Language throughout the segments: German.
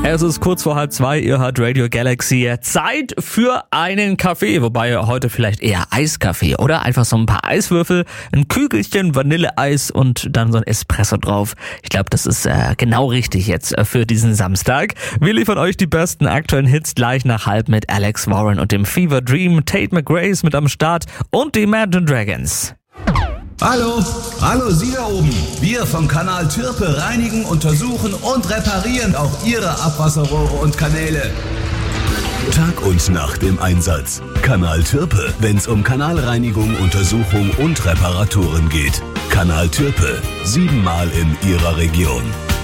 Es ist kurz vor 1:30, ihr hört Radio Galaxy. Zeit für einen Kaffee, wobei heute vielleicht eher Eiskaffee, oder? Einfach so ein paar Eiswürfel, ein Kügelchen Vanilleeis und dann so ein Espresso drauf. Ich glaube, das ist genau richtig jetzt für diesen Samstag. Wir liefern euch die besten aktuellen Hits gleich nach halb mit Alex Warren und dem Fever Dream. Tate McRae ist mit am Start und die Imagine Dragons. Hallo Sie da oben. Wir vom Kanal Türpe reinigen, untersuchen und reparieren auch Ihre Abwasserrohre und Kanäle. Tag und Nacht im Einsatz. Kanal Türpe, wenn's um Kanalreinigung, Untersuchung und Reparaturen geht. Kanal Türpe, 7-mal in Ihrer Region.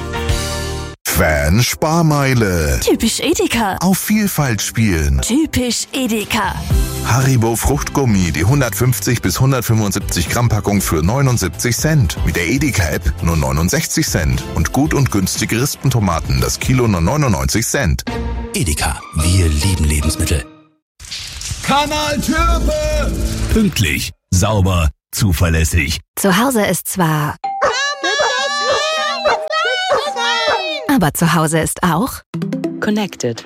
Fan-Sparmeile. Typisch Edeka. Auf Vielfalt spielen. Typisch Edeka. Haribo Fruchtgummi, die 150 bis 175 Gramm Packung für 79 Cent. Mit der Edeka-App nur 69 Cent. Und gut und günstige Rispentomaten, das Kilo nur 99 Cent. Edeka, wir lieben Lebensmittel. Kanal Türpe! Pünktlich, sauber, zuverlässig. Zu Hause ist zwar... Aber zu Hause ist auch... Connected.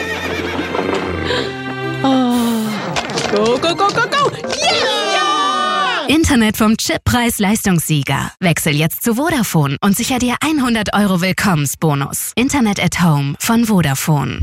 Oh. Go, go, go, go, go! Yeah! Internet vom Chip-Preis-Leistungssieger. Wechsel jetzt zu Vodafone und sicher dir 100 € Willkommensbonus. Internet at Home von Vodafone.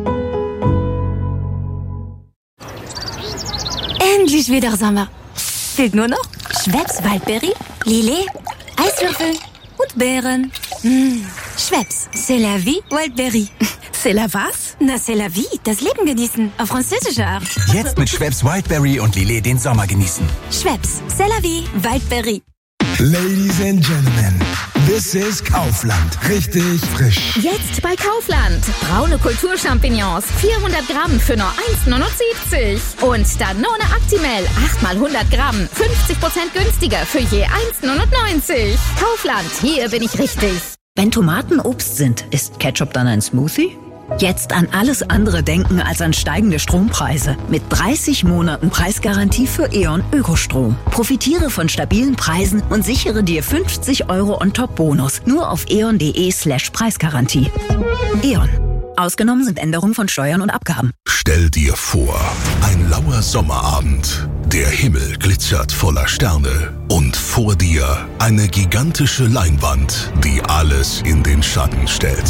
Endlich wieder Sommer. Fehlt nur noch Schweppes Waldberry, Lillet, Eiswürfel und Beeren. Schweppes, c'est la vie, Wildberry. C'est la was? Na, c'est la vie, das Leben genießen, auf französische Art. Jetzt mit Schweppes Wildberry und Lillet den Sommer genießen. Schweppes, c'est la vie, Wildberry. Ladies and Gentlemen, this is Kaufland. Richtig frisch. Jetzt bei Kaufland. Braune Kulturchampignons, 400 Gramm für nur 1,79 €. Und Danone Actimel, 8 mal 100 Gramm, 50% günstiger für je 1,99 €. Kaufland, hier bin ich richtig. Wenn Tomaten Obst sind, ist Ketchup dann ein Smoothie? Jetzt an alles andere denken als an steigende Strompreise. Mit 30 Monaten Preisgarantie für E.ON Ökostrom. Profitiere von stabilen Preisen und sichere dir 50 € on top Bonus. Nur auf eon.de/Preisgarantie. E.ON. Ausgenommen sind Änderungen von Steuern und Abgaben. Stell dir vor, ein lauer Sommerabend. Der Himmel glitzert voller Sterne. Und vor dir eine gigantische Leinwand, die alles in den Schatten stellt.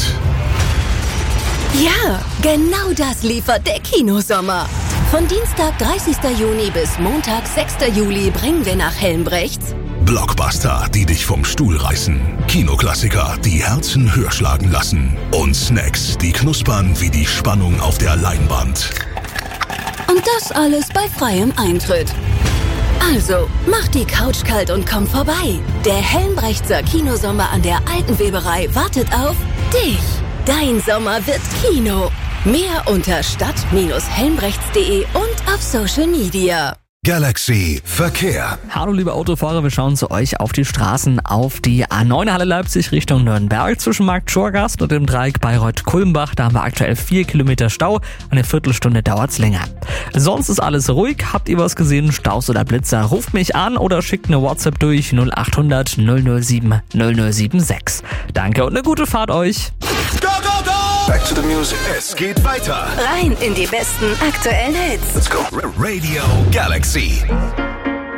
Ja, genau das liefert der Kinosommer. Von Dienstag, 30. Juni bis Montag, 6. Juli bringen wir nach Helmbrechts Blockbuster, die dich vom Stuhl reißen. Kinoklassiker, die Herzen höher schlagen lassen. Und Snacks, die knuspern wie die Spannung auf der Leinwand. und das alles bei freiem Eintritt. Also, mach die Couch kalt und komm vorbei. Der Helmbrechtser Kinosommer an der Alten Weberei wartet auf dich. Dein Sommer wird Kino. Mehr unter stadt-helmbrechts.de und auf Social Media. Galaxy Verkehr. Hallo liebe Autofahrer, wir schauen zu euch auf die Straßen, auf die A9 Halle Leipzig Richtung Nürnberg zwischen Markt Schorgast und dem Dreieck Bayreuth-Kulmbach. Da haben wir aktuell 4 Kilometer Stau, eine Viertelstunde dauert's länger. Sonst ist alles ruhig. Habt ihr was gesehen, Staus oder Blitzer? Ruft mich an oder schickt eine WhatsApp durch 0800 007 0076. Danke und eine gute Fahrt euch. Go, go, go! Back to the music. Es geht weiter. Rein in die besten aktuellen Hits. Let's go. Radio Galaxy.